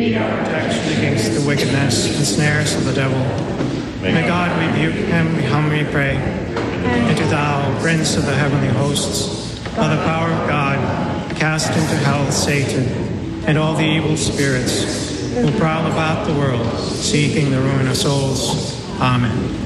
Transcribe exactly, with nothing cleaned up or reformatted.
Be our protection against the wickedness and snares of the devil. May God rebuke him, we humbly pray. And to thou, Prince of the heavenly hosts, by the power of God, cast into hell Satan and all the evil spirits who prowl about the world, seeking the ruin of souls. Amen.